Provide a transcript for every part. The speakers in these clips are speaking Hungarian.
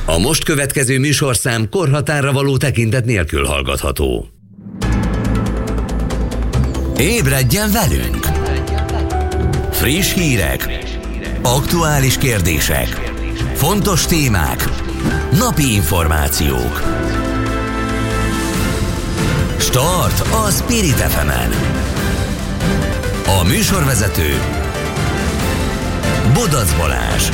A most következő műsorszám korhatárra való tekintet nélkül hallgatható. Ébredjen velünk! Friss hírek, aktuális kérdések, fontos témák, napi információk. Start a Spirit FM-en. A műsorvezető Bodac Balázs.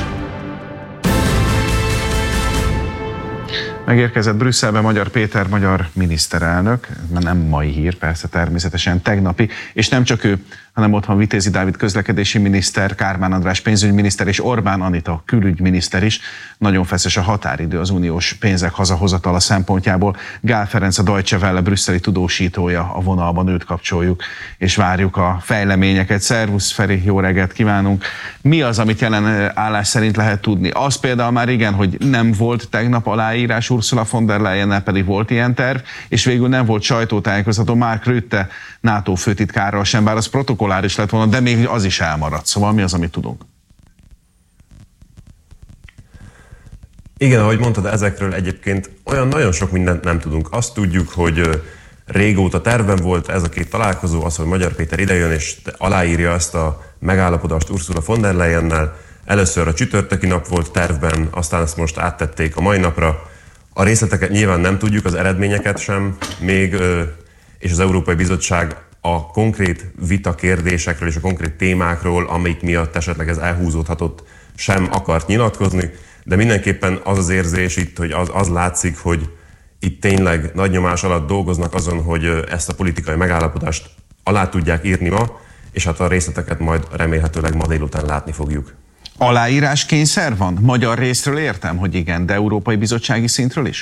Megérkezett Brüsszelbe Magyar Péter magyar miniszterelnök, nem mai hír, persze természetesen tegnapi, és nem csak ő, hanem ott van Vitézi Dávid közlekedési miniszter, Kármán András pénzügyminiszter és Orbán Anita külügyminiszter is. Nagyon feszes a határidő az uniós pénzek hazahozatala szempontjából. Gál Ferenc, a Deutsche Welle brüsszeli tudósítója a vonalban, őt kapcsoljuk, és várjuk a fejleményeket. Szervusz Feri, jó reggelt kívánunk! Mi az, amit jelen állás szerint lehet tudni? Az például már igen, hogy nem volt tegnap aláírás Ursula von der Leyennel, pedig volt ilyen terv, és végül nem volt sajtótájékoztató Mark Rutte NATO főtitkárral sem, bár az protokolláris lett volna, de még az is elmaradt. Szóval mi az, amit tudunk? Igen, ahogy mondtad, ezekről egyébként olyan nagyon sok mindent nem tudunk. Azt tudjuk, hogy régóta tervben volt ez a két találkozó, az, hogy Magyar Péter idejön és aláírja ezt a megállapodást Ursula von der Leyennel. Először a csütörtöki nap volt tervben, aztán ezt most áttették a mai napra. A részleteket nyilván nem tudjuk, az eredményeket sem még, és az Európai Bizottság a konkrét vita kérdésekről és a konkrét témákról, amik miatt esetleg ez elhúzódhatott, sem akart nyilatkozni, de mindenképpen az az érzés itt, hogy az látszik, hogy itt tényleg nagy nyomás alatt dolgoznak azon, hogy ezt a politikai megállapodást alá tudják írni ma, és hát a részleteket majd remélhetőleg ma délután látni fogjuk. Aláírás kényszer van? Magyar részről értem, hogy igen, de Európai Bizottsági szintről is?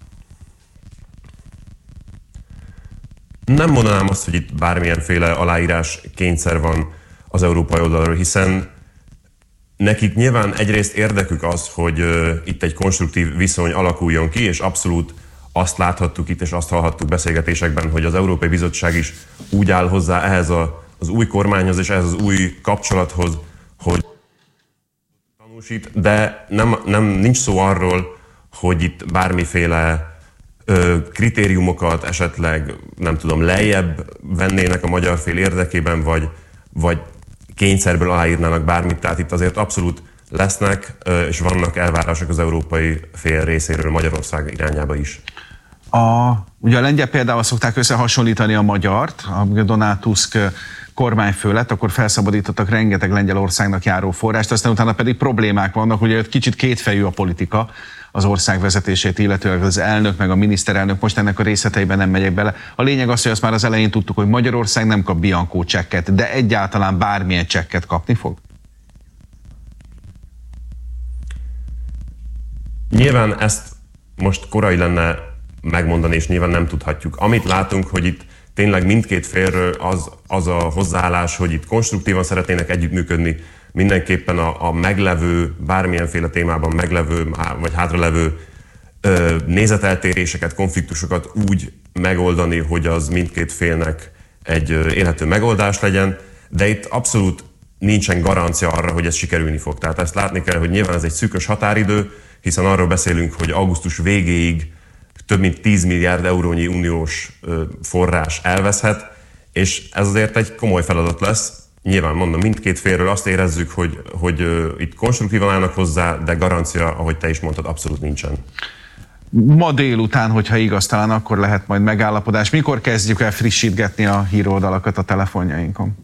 Nem mondanám azt, hogy itt bármilyenféle aláírás kényszer van az európai oldalról, hiszen nekik nyilván egyrészt érdekük az, hogy itt egy konstruktív viszony alakuljon ki, és abszolút azt láthattuk itt, és azt hallhattuk beszélgetésekben, hogy az Európai Bizottság is úgy áll hozzá ehhez az új kormányhoz és ehhez az új kapcsolathoz, hogy tanúsít, de nincs szó arról, hogy itt bármiféle kritériumokat esetleg, nem tudom, lejjebb vennének a magyar fél érdekében, vagy kényszerből aláírnának bármit. Tehát itt azért abszolút lesznek és vannak elvárások az európai fél részéről Magyarország irányába is. Ugye a lengyel példával szokták összehasonlítani a magyart, amikor Donald Tusk kormányfő lett, akkor felszabadítottak rengeteg Lengyelországnak járó forrást, aztán utána pedig problémák vannak, hogy kicsit kétfejű a politika az ország vezetését, illetőleg az elnök meg a miniszterelnök, most ennek a részleteiben nem megyek bele. A lényeg az, hogy azt már az elején tudtuk, hogy Magyarország nem kap bianco csekket, de egyáltalán bármilyen csekket kapni fog? Nyilván ezt most korai lenne megmondani, és nyilván nem tudhatjuk. Amit látunk, hogy itt tényleg mindkét félről az a hozzáállás, hogy itt konstruktívan szeretnének együttműködni, mindenképpen a meglevő, bármilyenféle témában meglevő vagy hátralevő nézeteltéréseket, konfliktusokat úgy megoldani, hogy az mindkét félnek egy élhető megoldás legyen, de itt abszolút nincsen garancia arra, hogy ez sikerülni fog. Tehát ezt látni kell, hogy nyilván ez egy szűkös határidő, hiszen arról beszélünk, hogy augusztus végéig több mint 10 milliárd eurónyi uniós forrás elveszhet, és ez azért egy komoly feladat lesz. Nyilván mondom, mindkét félről azt érezzük, hogy itt konstruktívan állnak hozzá, de garancia, ahogy te is mondtad, abszolút nincsen. Ma délután, hogyha igaz, talán akkor lehet majd megállapodás. Mikor kezdjük el frissítgetni a híroldalakat a telefonjainkon?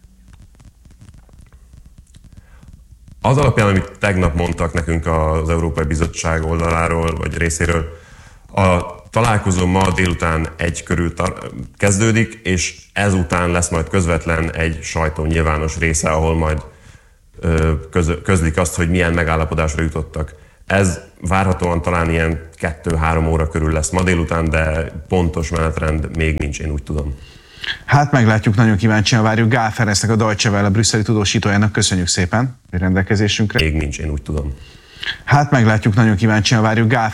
Az alapján, amit tegnap mondtak nekünk az Európai Bizottság oldaláról, vagy részéről, a találkozó ma délután 1 körül kezdődik, és ezután lesz majd közvetlen egy sajtónyilvános része, ahol majd közlik azt, hogy milyen megállapodásra jutottak. Ez várhatóan talán ilyen 2-3 óra körül lesz ma délután, de pontos menetrend még nincs, én úgy tudom. Hát meglátjuk, nagyon kíváncsian várjuk. Gál Ferencnek, a Deutsche Welle brüsszeli tudósítójának köszönjük szépen a rendelkezésünkre. Még nincs, én úgy tudom. Hát meglátjuk, nagyon kíváncsian várjuk. Gál